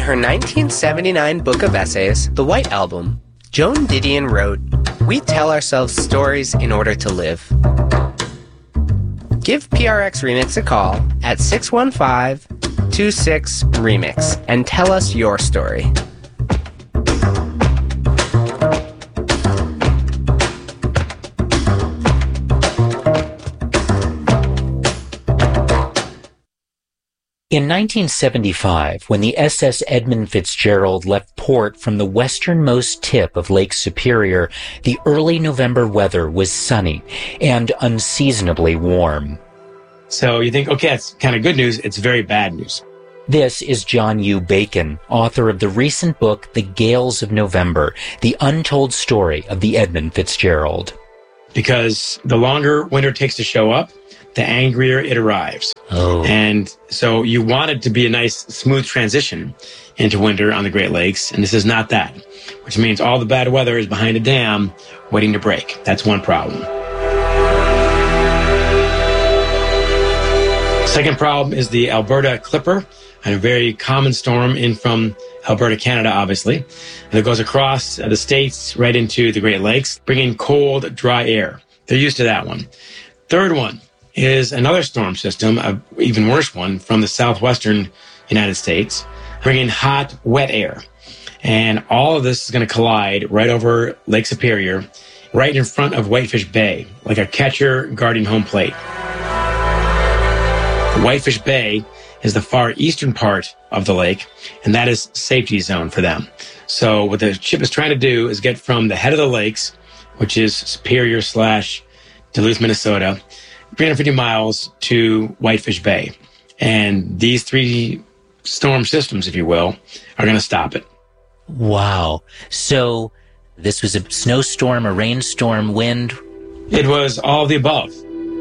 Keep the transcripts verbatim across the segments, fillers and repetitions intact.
her nineteen seventy-nine book of essays, The White Album, Joan Didion wrote, "We tell ourselves stories in order to live." Give P R X Remix a call at six one five, two six, remix and tell us your story. In nineteen seventy-five, when the S S Edmund Fitzgerald left port from the westernmost tip of Lake Superior, the early November weather was sunny and unseasonably warm. So you think, okay, that's kind of good news. It's very bad news. This is John U. Bacon, author of the recent book, The Gales of November, the untold story of the Edmund Fitzgerald. Because the longer winter takes to show up, the angrier it arrives. Oh. And so you want it to be a nice, smooth transition into winter on the Great Lakes, and this is not that, which means all the bad weather is behind a dam waiting to break. That's one problem. Second problem is the Alberta Clipper, a very common storm in from Alberta, Canada, obviously, that goes across the states right into the Great Lakes, bringing cold, dry air. They're used to that one. Third one is another storm system, an even worse one, from the southwestern United States, bringing hot, wet air. And all of this is going to collide right over Lake Superior, right in front of Whitefish Bay, like a catcher guarding home plate. Whitefish Bay is the far eastern part of the lake, and that is safety zone for them. So what the ship is trying to do is get from the head of the lakes, which is Superior slash Duluth, Minnesota, three hundred fifty miles to Whitefish Bay. And these three storm systems, if you will, are going to stop it. Wow. So this was a snowstorm, a rainstorm, wind? It was all of the above.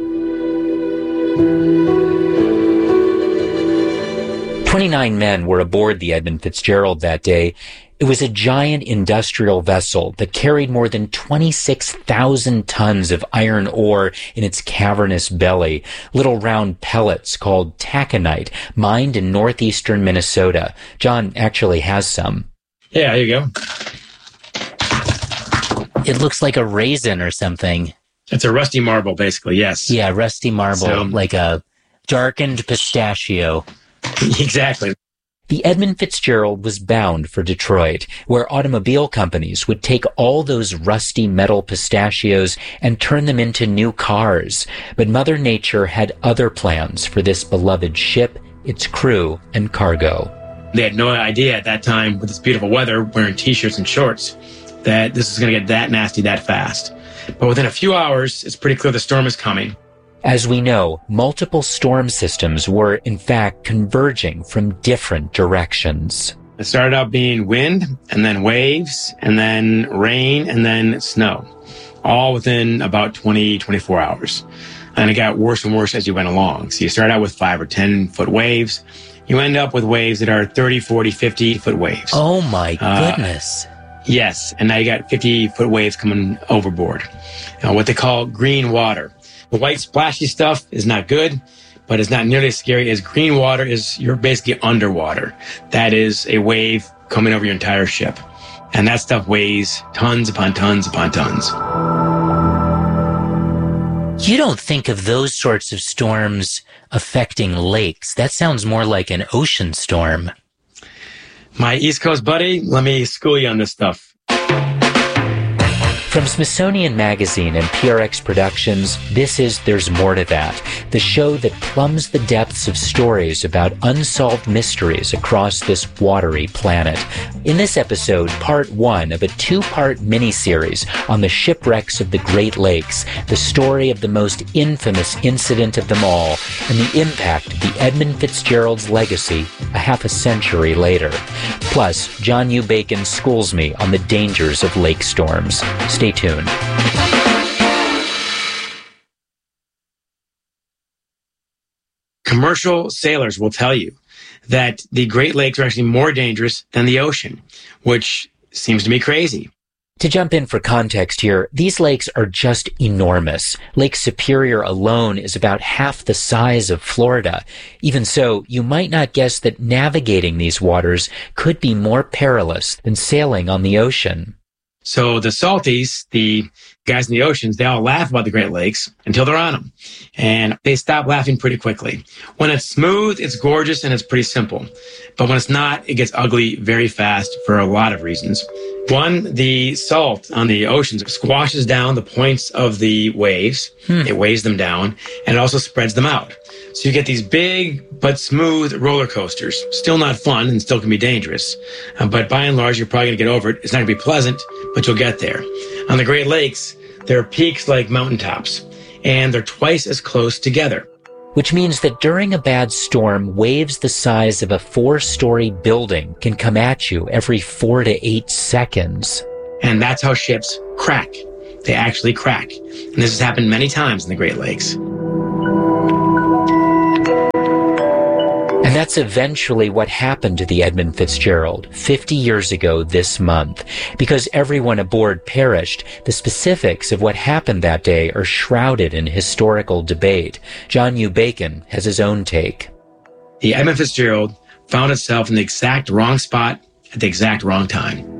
twenty-nine men were aboard the Edmund Fitzgerald that day. It was a giant industrial vessel that carried more than twenty-six thousand tons of iron ore in its cavernous belly, little round pellets called taconite, mined in northeastern Minnesota. John actually has some. Yeah, here you go. It looks like a raisin or something. It's a rusty marble, basically, yes. Yeah, rusty marble, So, like a darkened pistachio. Exactly. The Edmund Fitzgerald was bound for Detroit, where automobile companies would take all those rusty metal pistachios and turn them into new cars. But Mother Nature had other plans for this beloved ship, its crew, and cargo. They had no idea at that time, with this beautiful weather, wearing T-shirts and shorts, that this is going to get that nasty that fast. But within a few hours, it's pretty clear the storm is coming. As we know, multiple storm systems were, in fact, converging from different directions. It started out being wind, and then waves, and then rain, and then snow, all within about twenty, twenty-four hours. And it got worse and worse as you went along. So you start out with five or ten foot waves. You end up with waves that are thirty, forty, fifty foot waves. Oh my goodness. Uh, yes. And now you got fifty foot waves coming overboard. Uh, what they call green water. The white splashy stuff is not good, but it's not nearly as scary as green water is. You're basically underwater. That is a wave coming over your entire ship. And that stuff weighs tons upon tons upon tons. You don't think of those sorts of storms affecting lakes. That sounds more like an ocean storm. My East Coast buddy, let me school you on this stuff. From Smithsonian Magazine and P R X Productions, this is There's More to That, the show that plumbs the depths of stories about unsolved mysteries across this watery planet. In this episode, part one of a two-part miniseries on the shipwrecks of the Great Lakes, the story of the most infamous incident of them all, and the impact of the Edmund Fitzgerald's legacy a half a century later. Plus, John U. Bacon schools me on the dangers of lake storms. Stay tuned. Commercial sailors will tell you that the Great Lakes are actually more dangerous than the ocean, which seems to me crazy. To jump in for context here, these lakes are just enormous. Lake Superior alone is about half the size of Florida. Even so, you might not guess that navigating these waters could be more perilous than sailing on the ocean. So the salties, the guys in the oceans, they all laugh about the Great Lakes until they're on them. And they stop laughing pretty quickly. When it's smooth, it's gorgeous and it's pretty simple. But when it's not, it gets ugly very fast for a lot of reasons. One, the salt on the oceans squashes down the points of the waves. Hmm. It weighs them down, and it also spreads them out. So you get these big but smooth roller coasters. Still not fun and still can be dangerous. Uh, but by and large, you're probably going to get over it. It's not going to be pleasant, but you'll get there. On the Great Lakes, there are peaks like mountaintops, and they're twice as close together. Which means that during a bad storm, waves the size of a four-story building can come at you every four to eight seconds. And that's how ships crack. They actually crack. And this has happened many times in the Great Lakes. And that's eventually what happened to the Edmund Fitzgerald fifty years ago this month. Because everyone aboard perished, the specifics of what happened that day are shrouded in historical debate. John U. Bacon has his own take. The Edmund Fitzgerald found itself in the exact wrong spot at the exact wrong time.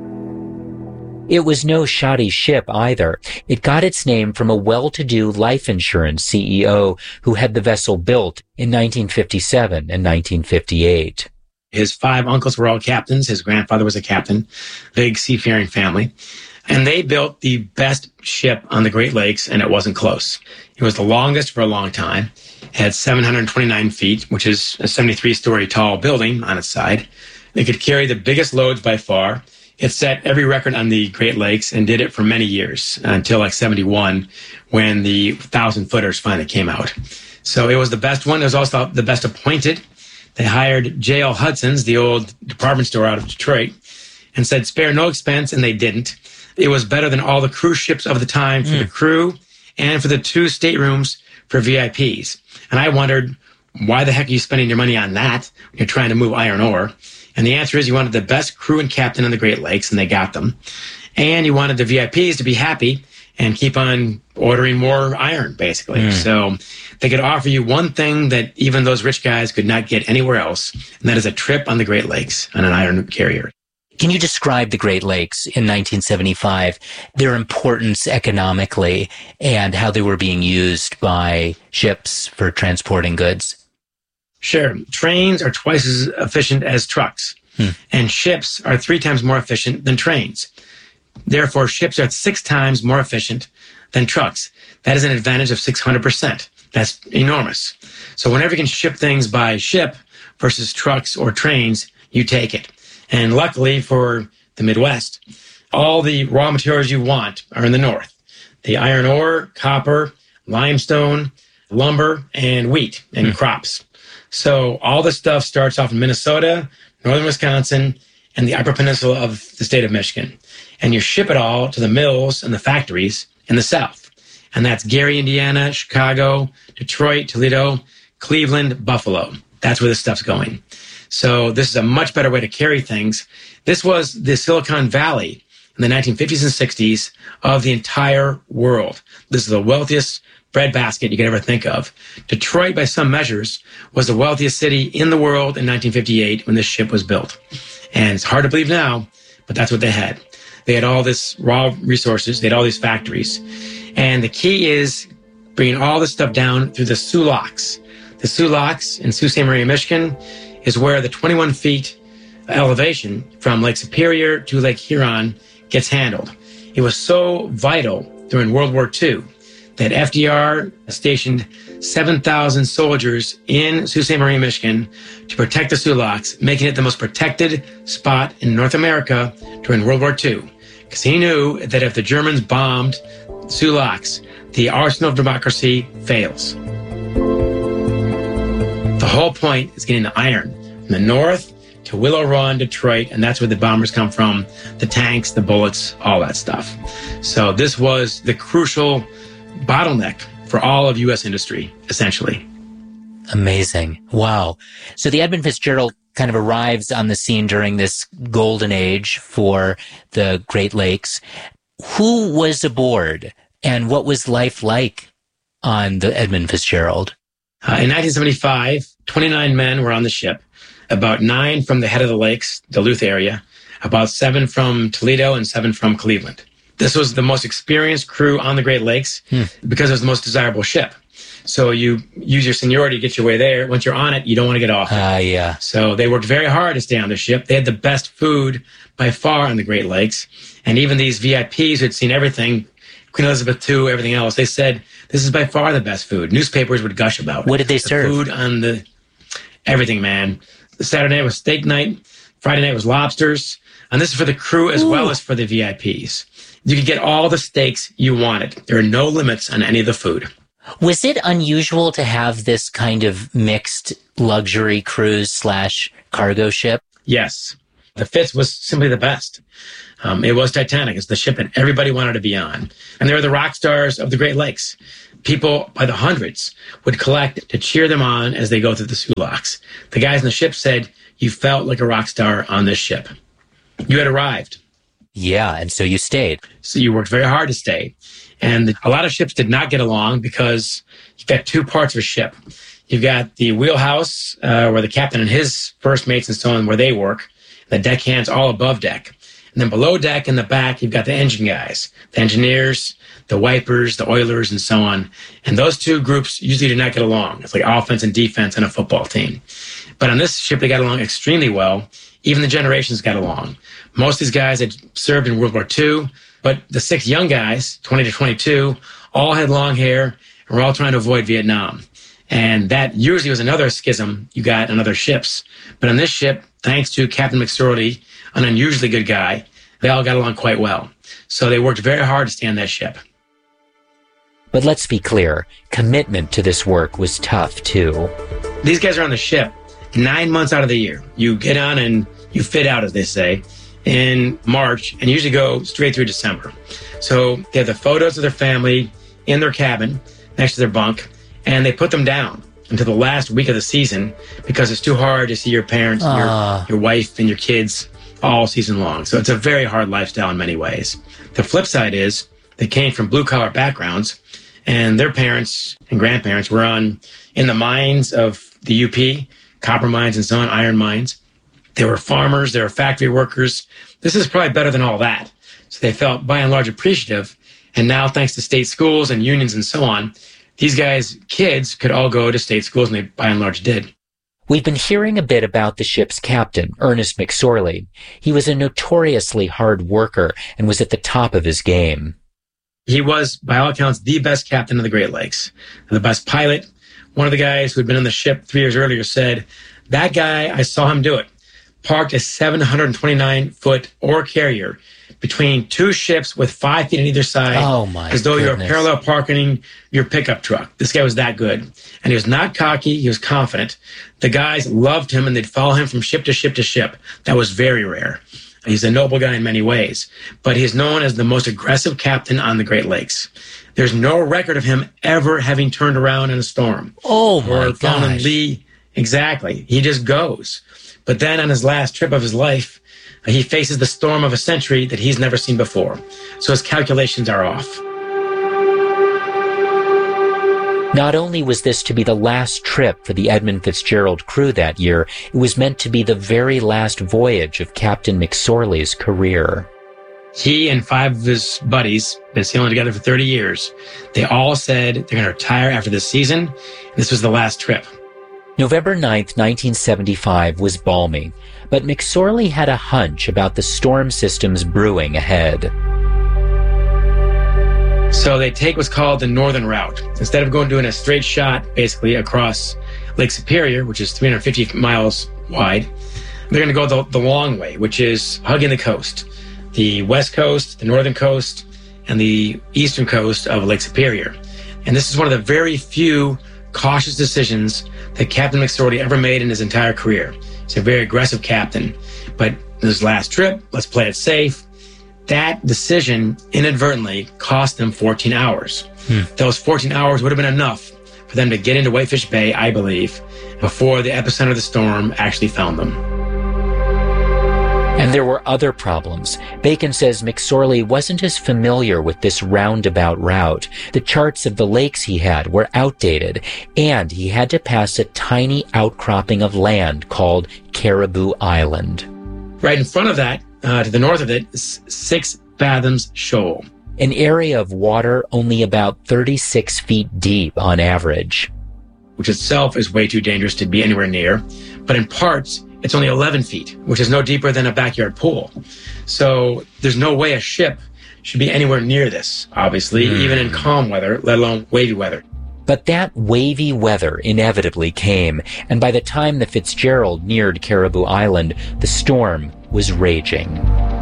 It was no shoddy ship either. It got its name from a well-to-do life insurance C E O who had the vessel built in nineteen fifty-seven and nineteen fifty-eight. His five uncles were all captains. His grandfather was a captain, big seafaring family. And they built the best ship on the Great Lakes, and it wasn't close. It was the longest for a long time. It had seven hundred twenty-nine feet, which is a seventy-three story tall building on its side. It could carry the biggest loads by far. It set every record on the Great Lakes and did it for many years until like seventy-one when the thousand footers finally came out. So it was the best one. It was also the best appointed. They hired J L Hudson's, the old department store out of Detroit, and said spare no expense, and they didn't. It was better than all the cruise ships of the time for mm. the crew and for the two staterooms for V I Ps. And I wondered, why the heck are you spending your money on that when you're trying to move iron ore? And the answer is you wanted the best crew and captain on the Great Lakes, and they got them. And you wanted the V I Ps to be happy and keep on ordering more iron, basically. Mm. So they could offer you one thing that even those rich guys could not get anywhere else, and that is a trip on the Great Lakes on an iron carrier. Can you describe the Great Lakes in nineteen seventy-five, their importance economically, and how they were being used by ships for transporting goods? Sure. Trains are twice as efficient as trucks, hmm. and ships are three times more efficient than trains. Therefore, ships are six times more efficient than trucks. That is an advantage of six hundred percent. That's enormous. So whenever you can ship things by ship versus trucks or trains, you take it. And luckily for the Midwest, all the raw materials you want are in the north. The iron ore, copper, limestone, lumber, and wheat and hmm. crops. So all this stuff starts off in Minnesota, northern Wisconsin, and the Upper Peninsula of the state of Michigan. And you ship it all to the mills and the factories in the South. And that's Gary, Indiana, Chicago, Detroit, Toledo, Cleveland, Buffalo. That's where this stuff's going. So this is a much better way to carry things. This was the Silicon Valley in the nineteen fifties and sixties of the entire world. This is the wealthiest breadbasket you could ever think of. Detroit, by some measures, was the wealthiest city in the world in nineteen fifty-eight when this ship was built. And it's hard to believe now, but that's what they had. They had all this raw resources. They had all these factories. And the key is bringing all this stuff down through the Soo Locks. The Soo Locks in Sault Ste. Marie, Michigan, is where the twenty-one feet elevation from Lake Superior to Lake Huron gets handled. It was so vital during World War Two that F D R stationed seven thousand soldiers in Sault Ste. Marie, Michigan to protect the Soo Locks, making it the most protected spot in North America during World War Two. Because he knew that if the Germans bombed Soo Locks, the arsenal of democracy fails. The whole point is getting the iron from the north to Willow Run, Detroit, and that's where the bombers come from, the tanks, the bullets, all that stuff. So this was the crucial bottleneck for all of U S industry, essentially. Amazing. Wow. So the Edmund Fitzgerald kind of arrives on the scene during this golden age for the Great Lakes. who was aboard and what was life like on the Edmund Fitzgerald? Uh, in nineteen seventy-five, twenty-nine men were on the ship, about nine from the head of the lakes, Duluth area, about seven from Toledo and seven from Cleveland. This was the most experienced crew on the Great Lakes hmm. because it was the most desirable ship. So you use your seniority to get your way there. Once you're on it, you don't want to get off it. Uh, yeah. So they worked very hard to stay on the ship. They had the best food by far on the Great Lakes. And even these V I Ps who had seen everything, Queen Elizabeth the Second, everything else, they said, this is by far the best food. Newspapers would gush about it. What did they the serve? Food on the, everything, man. Saturday night was steak night. Friday night was lobsters. And this is for the crew as Ooh. well as for the V I Ps. You could get all the steaks you wanted. There are no limits on any of the food. Was it unusual to have this kind of mixed luxury cruise slash cargo ship? Yes. The Fitz was simply the best. Um, it was Titanic. It's the ship that everybody wanted to be on. And they were the rock stars of the Great Lakes. People by the hundreds would collect to cheer them on as they go through the Sulaks. The guys on the ship said, you felt like a rock star on this ship. You had arrived. Yeah, and so you stayed. So you worked very hard to stay. And a lot of ships did not get along because you've got two parts of a ship. You've got the wheelhouse, uh, where the captain and his first mates and so on, where they work. The deckhands all above deck. And then below deck in the back, you've got the engine guys, the engineers, the wipers, the oilers, and so on. And those two groups usually do not get along. It's like offense and defense on a football team. But on this ship, they got along extremely well. Even the generations got along. Most of these guys had served in World War Two, but the six young guys, twenty to twenty-two, all had long hair and were all trying to avoid Vietnam. And that usually was another schism you got on other ships. But on this ship, thanks to Captain McSorley, an unusually good guy, they all got along quite well. So they worked very hard to stay on that ship. But let's be clear, commitment to this work was tough, too. These guys are on the ship nine months out of the year. You get on and you fit out, as they say, in March, and usually go straight through December. So they have the photos of their family in their cabin next to their bunk, and they put them down until the last week of the season because it's too hard to see your parents, and your, your wife, and your kids all season long. So it's a very hard lifestyle in many ways. The flip side is they came from blue-collar backgrounds, and their parents and grandparents were on in the mines of the U P, copper mines and so on, iron mines. They were farmers, they were factory workers. This is probably better than all that. So they felt by and large appreciative. And now, thanks to state schools and unions and so on, these guys' kids could all go to state schools, and they by and large did. We've been hearing a bit about the ship's captain, Ernest McSorley. He was a notoriously hard worker and was at the top of his game. He was, by all accounts, the best captain of the Great Lakes, the best pilot. One of the guys who had been on the ship three years earlier said, that guy, I saw him do it. Parked a seven hundred twenty-nine foot ore carrier between two ships with five feet on either side, oh my as though goodness. you were parallel parking your pickup truck. This guy was that good. And he was not cocky. He was confident. The guys loved him, and they'd follow him from ship to ship to ship. That was very rare. He's a noble guy in many ways, but he's known as the most aggressive captain on the Great Lakes. There's no record of him ever having turned around in a storm. Oh my or fallen in lee. Exactly. He just goes. But then on his last trip of his life, he faces the storm of a century that he's never seen before. So his calculations are off. Not only was this to be the last trip for the Edmund Fitzgerald crew that year, it was meant to be the very last voyage of Captain McSorley's career. He and five of his buddies, been sailing together for thirty years, they all said they're going to retire after this season. This was the last trip. November ninth, nineteen seventy-five was balmy, but McSorley had a hunch about the storm systems brewing ahead. So they take what's called the Northern Route. Instead of going doing a straight shot, basically, across Lake Superior, which is three hundred fifty miles wide, they're going to go the, the long way, which is hugging the coast. The west coast, the northern coast, and the eastern coast of Lake Superior. And this is one of the very few cautious decisions that Captain McSorley ever made in his entire career. He's a very aggressive captain. But this last trip, let's play it safe. That decision inadvertently cost them fourteen hours. Hmm. Those fourteen hours would have been enough for them to get into Whitefish Bay, I believe, before the epicenter of the storm actually found them. And there were other problems. Bacon says McSorley wasn't as familiar with this roundabout route. The charts of the lakes he had were outdated, and he had to pass a tiny outcropping of land called Caribou Island. Right in front of that, uh, to the north of it, is Six Fathoms Shoal. An area of water only about thirty-six feet deep on average. Which itself is way too dangerous to be anywhere near. But in parts, it's only eleven feet, which is no deeper than a backyard pool. So there's no way a ship should be anywhere near this, obviously, mm. even in calm weather, let alone wavy weather. But that wavy weather inevitably came, and by the time the Fitzgerald neared Caribou Island, the storm was raging.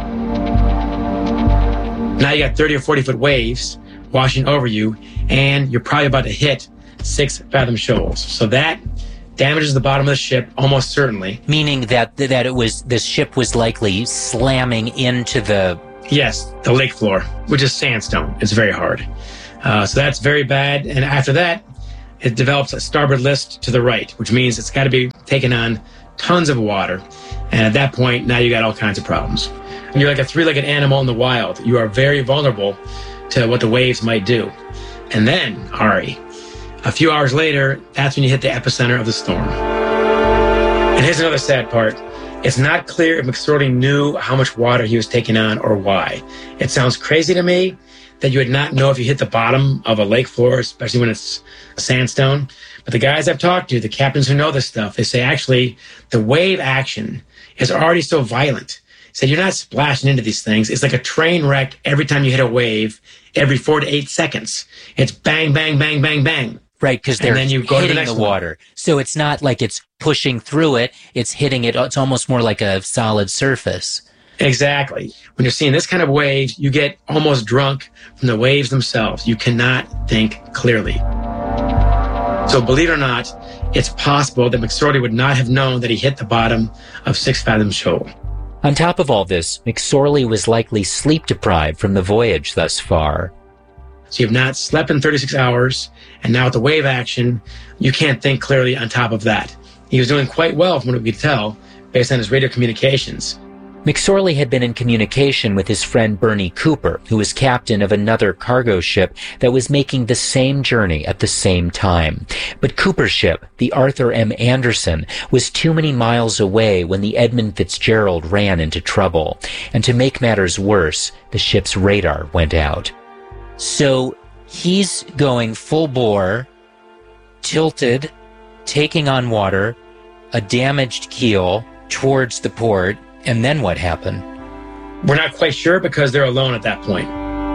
Now you got thirty or forty foot waves washing over you, and you're probably about to hit Six Fathom Shoals. So that damages the bottom of the ship almost certainly. Meaning that that it was the ship was likely slamming into the... Yes, the lake floor, which is sandstone. It's very hard. Uh, so that's very bad. And after that, it develops a starboard list to the right, which means it's got to be taking on tons of water. And at that point, now you got all kinds of problems. And you're like a three-legged animal in the wild. You are very vulnerable to what the waves might do. And then, Ari, a few hours later, that's when you hit the epicenter of the storm. And here's another sad part. It's not clear if McSorley knew how much water he was taking on or why. It sounds crazy to me that you would not know if you hit the bottom of a lake floor, especially when it's sandstone. But the guys I've talked to, the captains who know this stuff, they say actually the wave action is already so violent. They said you're not splashing into these things. It's like a train wreck every time you hit a wave, every four to eight seconds. It's bang, bang, bang, bang, bang. Right, because they're then you go hitting to the, the water. One. So it's not like it's pushing through it, it's hitting it. It's almost more like a solid surface. Exactly. When you're seeing this kind of waves, you get almost drunk from the waves themselves. You cannot think clearly. So believe it or not, it's possible that McSorley would not have known that he hit the bottom of Six Fathoms Shoal. On top of all this, McSorley was likely sleep deprived from the voyage thus far. So you've not slept in thirty-six hours, and now with the wave action, you can't think clearly on top of that. He was doing quite well from what we could tell, based on his radio communications. McSorley had been in communication with his friend Bernie Cooper, who was captain of another cargo ship that was making the same journey at the same time. But Cooper's ship, the Arthur M. Anderson, was too many miles away when the Edmund Fitzgerald ran into trouble. And to make matters worse, the ship's radar went out. So he's going full bore, tilted, taking on water, a damaged keel towards the port, and then what happened? We're not quite sure because they're alone at that point.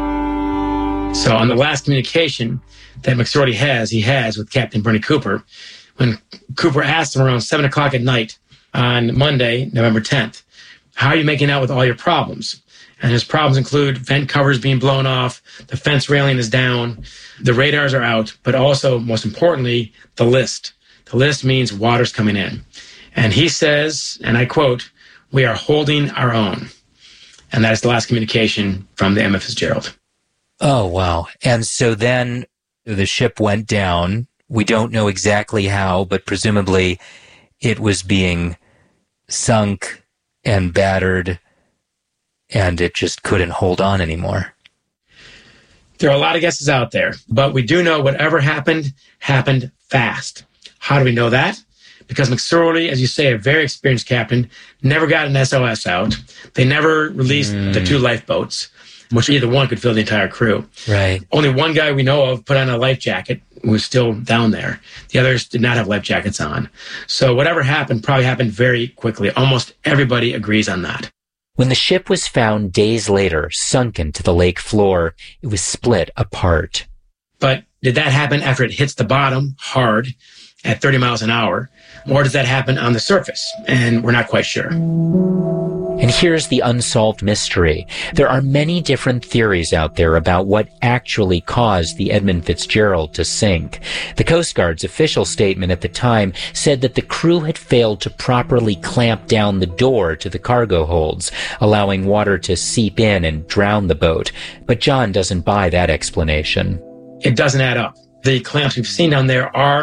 So on the last communication that McSorley has, he has with Captain Bernie Cooper, when Cooper asked him around seven o'clock at night on Monday, November tenth, how are you making out with all your problems? And his problems include vent covers being blown off, the fence railing is down, the radars are out, but also, most importantly, the list. The list means water's coming in. And he says, and I quote, "We are holding our own." And that is the last communication from the M F Fitzgerald. Oh, wow. And so then the ship went down. We don't know exactly how, but presumably it was being sunk and battered, and it just couldn't hold on anymore. There are a lot of guesses out there, but we do know whatever happened, happened fast. How do we know that? Because McSorley, as you say, a very experienced captain, never got an S O S out. They never released mm. the two lifeboats, which either one could fill the entire crew. Right. Only one guy we know of put on a life jacket who was still down there. The others did not have life jackets on. So whatever happened probably happened very quickly. Almost everybody agrees on that. When the ship was found days later, sunken to the lake floor, it was split apart. But did that happen after it hits the bottom hard at thirty miles an hour? Or does that happen on the surface? And we're not quite sure. And here's the unsolved mystery. There are many different theories out there about what actually caused the Edmund Fitzgerald to sink. The Coast Guard's official statement at the time said that the crew had failed to properly clamp down the door to the cargo holds, allowing water to seep in and drown the boat. But John doesn't buy that explanation. It doesn't add up. The clamps we've seen down there are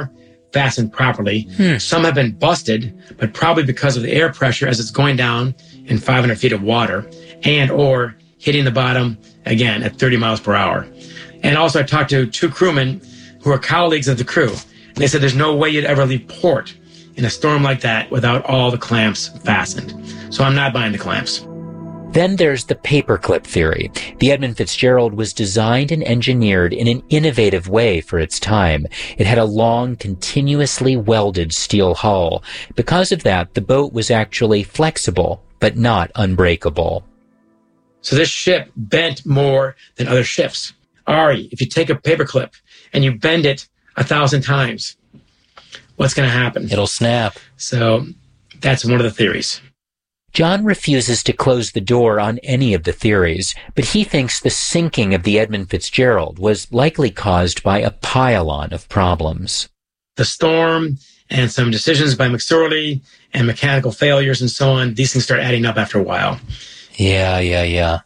fastened properly. Hmm. Some have been busted, but probably because of the air pressure as it's going down in five hundred feet of water and or hitting the bottom again at thirty miles per hour. And also I talked to two crewmen who are colleagues of the crew. And they said there's no way you'd ever leave port in a storm like that without all the clamps fastened. So I'm not buying the clamps. Then there's the paperclip theory. The Edmund Fitzgerald was designed and engineered in an innovative way for its time. It had a long, continuously welded steel hull. Because of that, the boat was actually flexible, but not unbreakable. So this ship bent more than other ships. Ari, if you take a paperclip and you bend it a thousand times, what's going to happen? It'll snap. So that's one of the theories. John refuses to close the door on any of the theories, but he thinks the sinking of the Edmund Fitzgerald was likely caused by a pile-on of problems. The storm and some decisions by McSorley and mechanical failures and so on, these things start adding up after a while. Yeah, yeah, yeah.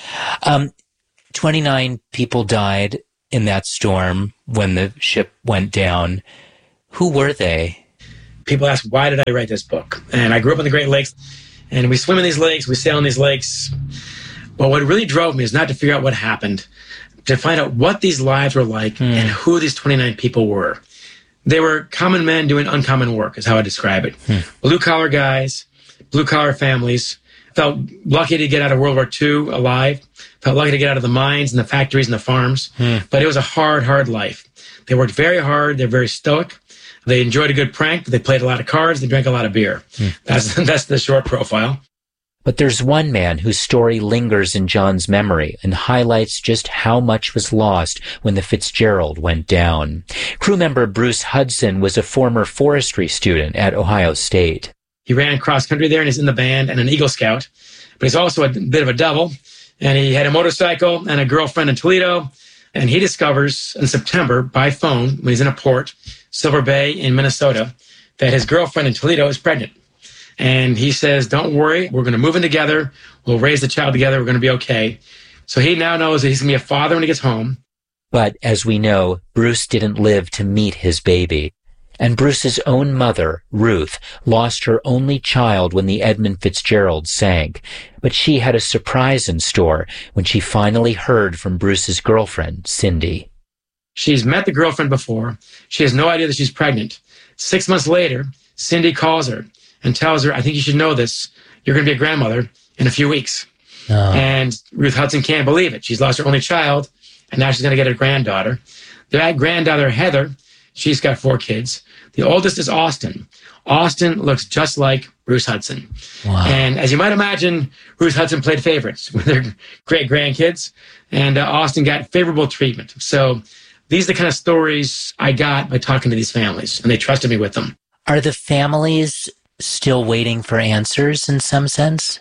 Um, twenty-nine people died in that storm when the ship went down. Who were they? People ask, why did I write this book? And I grew up in the Great Lakes, and we swim in these lakes, we sail in these lakes. Well, what really drove me is not to figure out what happened, to find out what these lives were like mm. and who these twenty-nine people were. They were common men doing uncommon work, is how I describe it. Mm. Blue-collar guys, blue-collar families, felt lucky to get out of World War Two alive, felt lucky to get out of the mines and the factories and the farms, mm. but it was a hard, hard life. They worked very hard, they're very stoic. They enjoyed a good prank. They played a lot of cards. They drank a lot of beer. Mm. That's that's the short profile. But there's one man whose story lingers in John's memory and highlights just how much was lost when the Fitzgerald went down. Crew member Bruce Hudson was a former forestry student at Ohio State. He ran cross country there, and he's in the band and an Eagle Scout. But he's also a bit of a devil. And he had a motorcycle and a girlfriend in Toledo. And he discovers in September by phone, when he's in a port, Silver Bay in Minnesota, that his girlfriend in Toledo is pregnant. And he says, don't worry, we're going to move in together. We'll raise the child together. We're going to be okay. So he now knows that he's going to be a father when he gets home. But as we know, Bruce didn't live to meet his baby. And Bruce's own mother, Ruth, lost her only child when the Edmund Fitzgerald sank. But she had a surprise in store when she finally heard from Bruce's girlfriend, Cindy. She's met the girlfriend before. She has no idea that she's pregnant. Six months later, Cindy calls her and tells her, I think you should know this. You're going to be a grandmother in a few weeks. Oh. And Ruth Hudson can't believe it. She's lost her only child, and now she's going to get a granddaughter. That granddaughter, Heather, she's got four kids. The oldest is Austin. Austin looks just like Bruce Hudson. Wow. And as you might imagine, Bruce Hudson played favorites with their great grandkids, and uh, Austin got favorable treatment. So these are the kind of stories I got by talking to these families, and they trusted me with them. Are the families still waiting for answers in some sense?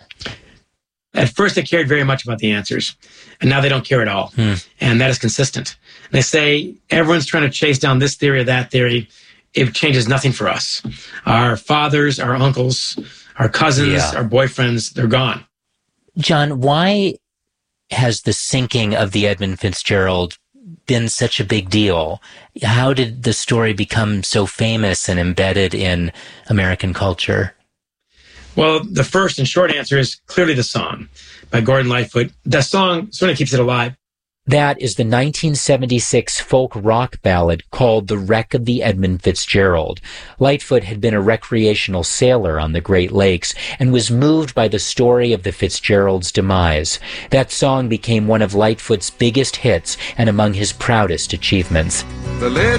At first, they cared very much about the answers, and now they don't care at all. Hmm. And that is consistent. And they say, everyone's trying to chase down this theory or that theory. It changes nothing for us. Our fathers, our uncles, our cousins, yeah. our boyfriends, they're gone. John, why has the sinking of the Edmund Fitzgerald been such a big deal? How did the story become so famous and embedded in American culture? Well, the first and short answer is clearly the song by Gordon Lightfoot. The song sort of keeps it alive. That is the nineteen seventy-six folk rock ballad called The Wreck of the Edmund Fitzgerald. Lightfoot had been a recreational sailor on the Great Lakes and was moved by the story of the Fitzgerald's demise. That song became one of Lightfoot's biggest hits and among his proudest achievements. The